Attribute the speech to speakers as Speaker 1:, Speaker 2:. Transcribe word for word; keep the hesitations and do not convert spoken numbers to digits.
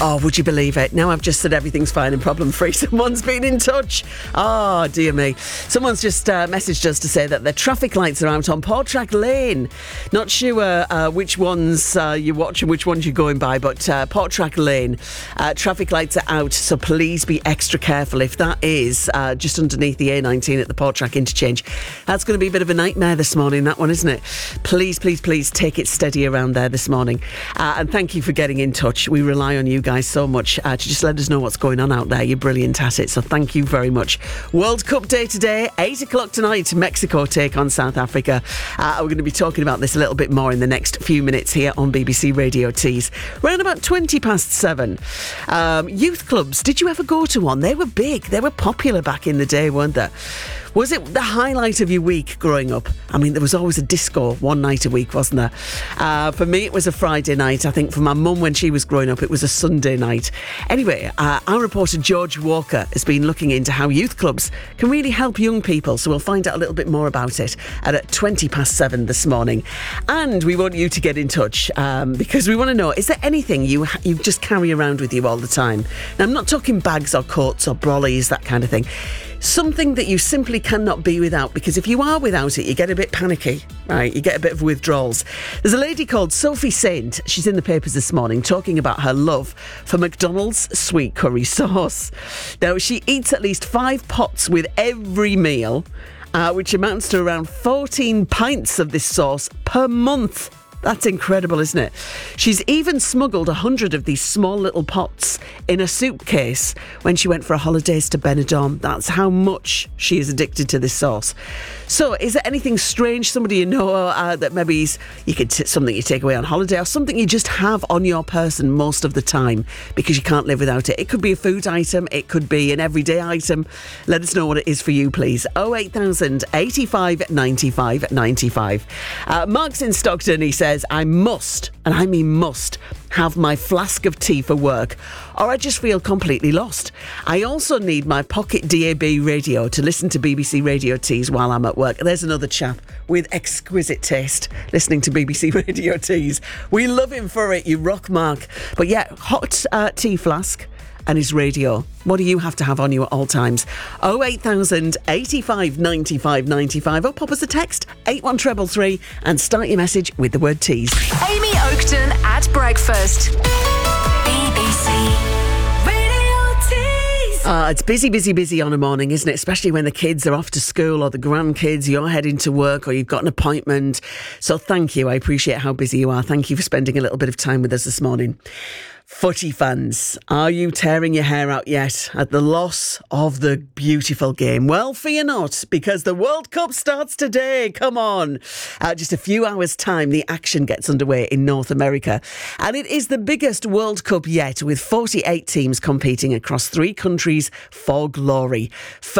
Speaker 1: Oh, would you believe it? Now I've just said everything's fine and problem-free. Someone's been in touch. Oh, dear me. Someone's just uh, messaged us to say that the traffic lights are out on Portrack Lane. Not sure uh, which ones uh, you watch and which ones you're going by, but uh, Portrack Lane, uh, traffic lights are out, so please be extra careful. If that is uh, just underneath the A nineteen at the Portrack interchange, that's going to be a bit of a nightmare this morning, that one, isn't it? Please, please, please take it steady around there this morning. Uh, and thank you for getting in touch. We rely on you guys so much uh, to just let us know what's going on out there. You're brilliant at it, so thank you very much. World Cup Day today, eight o'clock tonight, Mexico take on South Africa. Uh, we're going to be talking about this a little bit more in the next few minutes here on B B C Radio Tees. Around about twenty past seven. Um, youth clubs, did you ever go to one? They were big, they were popular back in the day, weren't they? Was it the highlight of your week growing up? I mean, there was always a disco one night a week, wasn't there? Uh, for me, it was a Friday night. I think for my mum, when she was growing up, it was a Sunday night. Anyway, uh, our reporter George Walker has been looking into how youth clubs can really help young people. So we'll find out a little bit more about it at twenty past seven this morning. And we want you to get in touch um, because we want to know, is there anything you you just carry around with you all the time? Now, I'm not talking bags or coats or brollies, that kind of thing. Something that you simply cannot be without, because if you are without it, you get a bit panicky, right? You get a bit of withdrawals. There's a lady called Sophie Saint. She's in the papers this morning talking about her love for McDonald's sweet curry sauce. Now, she eats at least five pots with every meal, uh, which amounts to around fourteen pints of this sauce per month. That's incredible, isn't it? She's even smuggled a hundred of these small little pots in a suitcase when she went for a holidays to Benidorm. That's how much she is addicted to this sauce. So, is there anything strange, somebody you know uh, that maybe is, you could t- something you take away on holiday, or something you just have on your person most of the time because you can't live without it? It could be a food item, it could be an everyday item. Let us know what it is for you, please. oh eight thousand, eighty-five, ninety-five, ninety-five. Uh, Mark's in Stockton. He says, I must, and I mean must, have my flask of tea for work, or I just feel completely lost. I also need my pocket D A B radio to listen to B B C Radio Tees while I'm at work. There's another chap with exquisite taste listening to B B C Radio Tees. We love him for it, you rock, Mark. But yeah, hot uh, tea flask and his radio. What do you have to have on you at all times? oh eight thousand, eighty-five, ninety-five, ninety-five, or pop us a text, eight one three three, and start your message with the word tease.
Speaker 2: Amy Oakton at breakfast. B B C Radio Tees.
Speaker 1: Uh, it's busy, busy, busy on a morning, isn't it? Especially when the kids are off to school, or the grandkids, you're heading to work, or you've got an appointment. So thank you. I appreciate how busy you are. Thank you for spending a little bit of time with us this morning. Footy fans, are you tearing your hair out yet at the loss of the beautiful game? Well, fear not, because the World Cup starts today. Come on. Uh, just a few hours' time, the action gets underway in North America. And it is the biggest World Cup yet, with forty-eight teams competing across three countries for glory.